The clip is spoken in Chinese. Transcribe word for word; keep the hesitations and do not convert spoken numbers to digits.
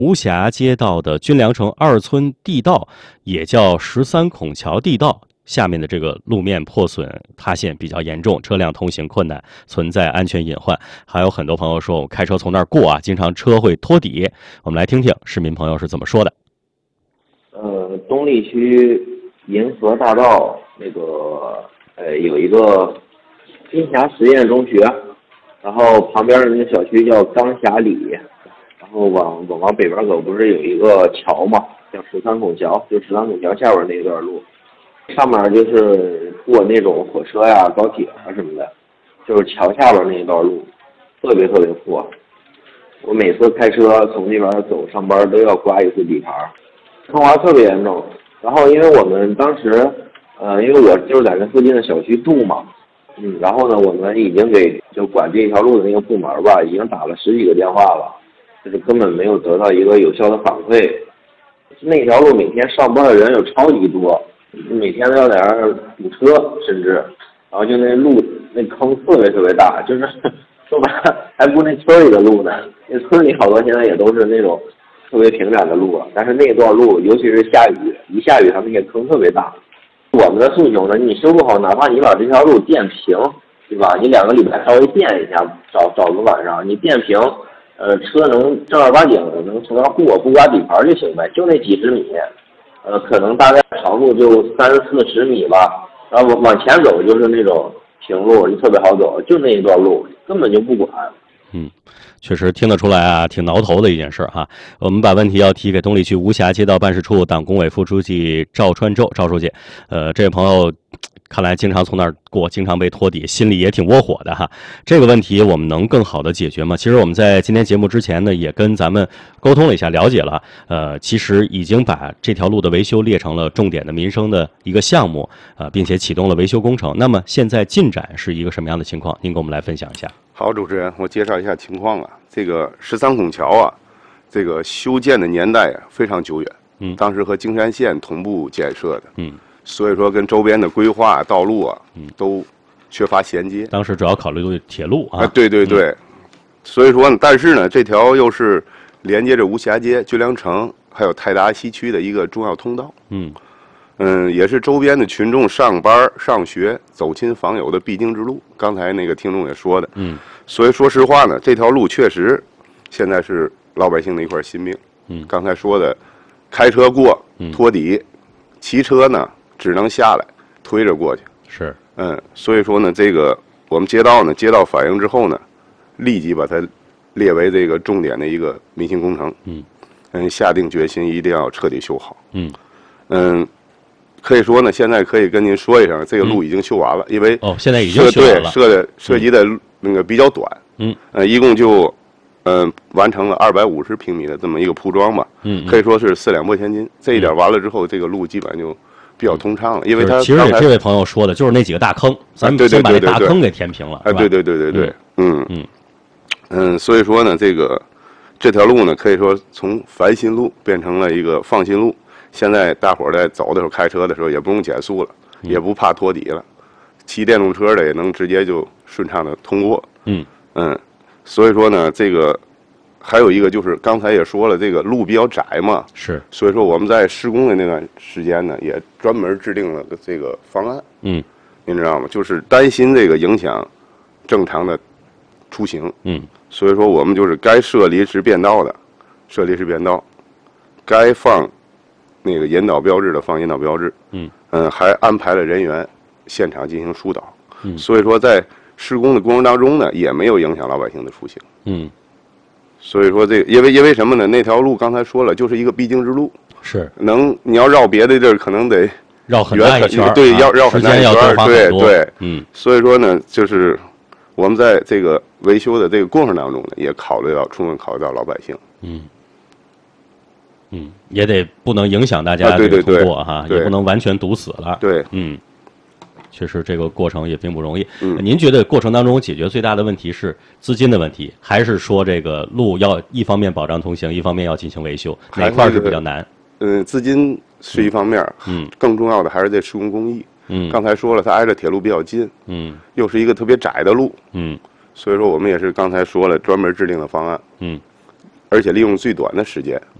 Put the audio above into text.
无暇街道的军粮城二村地道，也叫十三孔桥地道，下面的这个路面破损塌陷比较严重，车辆通行困难，存在安全隐患。还有很多朋友说，我开车从那儿过啊，经常车会拖底。我们来听听市民朋友是怎么说的。 呃，东丽区银河大道那个呃有一个金霞实验中学，然后旁边的那个小区叫钢霞里。然后往往往北边走，不是有一个桥嘛，叫十三孔桥，就十三孔桥下边那一段路，上面就是过那种火车呀、高铁啊什么的，就是桥下边那一段路，特别特别破。我每次开车从那边走上班都要刮一次底盘，坑洼特别严重。然后因为我们当时，呃，因为我就是在那附近的小区住嘛，嗯，然后呢，我们已经给就管这条路的那个部门吧，已经打了十几个电话了。就是根本没有得到一个有效的反馈，那条路每天上班的人有超级多，每天都要在那儿堵车，甚至，然后就那路那坑特别特别大，就是说白了还不那村里的路呢，那村里好多现在也都是那种特别平坦的路了，但是那段路尤其是下雨，一下雨它那些坑特别大。我们的诉求呢，你修不好，哪怕你把这条路垫平，对吧？你两个礼拜稍微垫一下，找找个晚上你垫平。呃，车能正儿八经能从那过，不刮底盘就行呗，就那几十米，呃，可能大概长度就三四十米吧，然后往往前走就是那种平路，就特别好走，就那一段路根本就不管。 嗯，确实听得出来啊，挺挠头的一件事哈。我们把问题要提给东丽区无暇街道办事处党工委副书记赵川洲赵书记。呃，这位朋友看来经常从那儿过，经常被拖底，心里也挺窝火的哈。这个问题我们能更好的解决吗？其实我们在今天节目之前呢，也跟咱们沟通了一下，了解了。呃，其实已经把这条路的维修列成了重点的民生的一个项目，呃，并且启动了维修工程。那么现在进展是一个什么样的情况？您给我们来分享一下。 好，主持人，我介绍一下情况啊。这个十三孔桥啊，这个修建的年代啊非常久远，嗯，当时和京山线同步建设的，嗯，所以说跟周边的规划道路啊，嗯，都缺乏衔接。 当时主要考虑铁路啊， 啊对对对，嗯、所以说呢，但是呢，这条又是连接着无暇街、军粮城还有泰达西区的一个重要通道，嗯。嗯，也是周边的群众上班、上学、走亲访友的必经之路。刚才那个听众也说的，嗯，所以说实话呢，这条路确实现在是老百姓的一块心病。嗯，刚才说的，开车过拖底，骑车呢只能下来推着过去。 是， 嗯，所以说呢，这个我们街道呢接到反映之后呢，立即把它列为这个重点的一个民sinh工程。嗯，嗯，下定决心一定要彻底修好。嗯，嗯。可以说呢，现在可以跟您说一声，这个路已经修完了，嗯、因为哦，现在已经修完了， 对，涉的涉及的那个比较短，嗯，呃，一共就，嗯、呃，完成了二百五十平米的这么一个铺装吧，嗯，可以说是四两拨千斤。这一点完了之后，这个路基本就比较通畅了，因为它其实这位朋友说的就是那几个大坑，咱们先把那大坑给填平了， 哎，对对对对对，嗯嗯嗯，所以说呢，这个这条路呢，可以说从烦心路变成了一个放心路。现在大伙儿在走的时候、开车的时候也不用减速了，也不怕拖底了，骑电动车的也能直接就顺畅的通过。嗯嗯，所以说呢，这个还有一个就是刚才也说了，这个路比较窄嘛， 是， 所以说我们在施工的那段时间呢，也专门制定了这个方案。嗯，您知道吗？就是担心这个影响正常的出行。嗯，所以说我们就是该设临时变道的，设临时变道，该放那个引导标志的放引导标志，嗯嗯，还安排了人员现场进行疏导，嗯，所以说在施工的过程当中呢，也没有影响老百姓的出行，嗯，所以说这个因为因为什么呢？那条路刚才说了，就是一个必经之路， 是能你要绕别的地儿，可能得绕很大一圈， 对，要绕很大一圈，对对， 嗯， 所以说呢，就是我们在这个维修的这个过程当中呢，也考虑到充分考虑到老百姓，嗯。 嗯，也得不能影响大家这个通过哈，也不能完全堵死了。 对， 嗯，确实这个过程也并不容易。嗯，您觉得过程当中解决最大的问题是资金的问题，还是说这个路要一方面保障通行，一方面要进行维修，哪块是比较难？ 嗯，资金是一方面，嗯，更重要的还是这施工工艺。嗯，刚才说了，它挨着铁路比较近，嗯，又是一个特别窄的路，嗯，所以说我们也是刚才说了，专门制定了方案，嗯。 而且利用最短的时间。